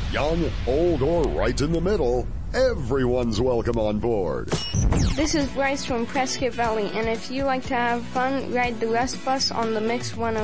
Young, old, or right in the middle, everyone's welcome on board. This is Bryce from Prescott Valley, and if you like to have fun, ride the Rust Bus on the Mix 106.